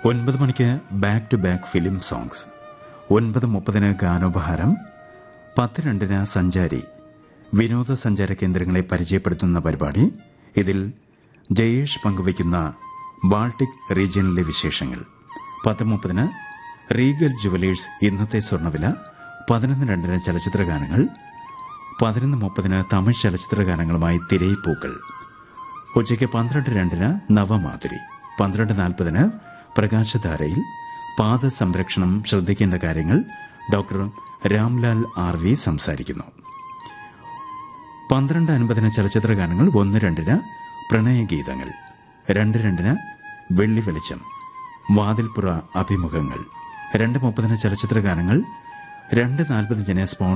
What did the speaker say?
9 മണിക്ക് back to back film songs. 9:30 ഗാനോപഹാരം. 10:02 സഞ്ചാരി. വിനോദസഞ്ചാര കേന്ദ്രങ്ങളെ പരിചയപ്പെടുത്തുന്ന പരിപാടി. ഇതിൽ ജയേഷ് പങ്കുവയ്ക്കുന്ന ബാൾട്ടിക് റീജിയനിലെ വിശേഷങ്ങൾ. 10:30 റീഗൽ ജുവലേഴ്സ് ഇന്നത്തെ സ്വർണ്ണവില. 11:02 ചലച്ചിത്ര ഗാനങ്ങൾ. 11:30 തമിഴ് ചലച്ചിത്ര ഗാനങ്ങളുമായി തിരയിപ്പൂക്കൾ. ഉച്ചയ്ക്ക് 12:02 നവമാധുരി. 12:40 പ്രകാശധാരയിൽ പാദസംരക്ഷണം ശ്രദ്ധിക്കേണ്ട കാര്യങ്ങൾ ഡോക്ടർ രാംലാൽ RV സംസാരിക്കുന്നു. 12:50 ചലച്ചിത്ര ഗാനങ്ങൾ. 1:02 പ്രണയഗീതങ്ങൾ. 2:02 വെള്ളി വെളിച്ചം. വാതിൽപ്പുറ അഭിമുഖങ്ങൾ. 2:30 ചലച്ചിത്ര ഗാനങ്ങൾ. 2:45 സ്പോൺസർ